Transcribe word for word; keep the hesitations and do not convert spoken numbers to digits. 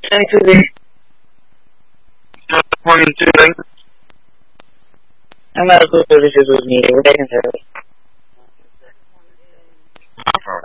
twenty-two days. One and two then. I'm medical services with me. We're taking service. No problem.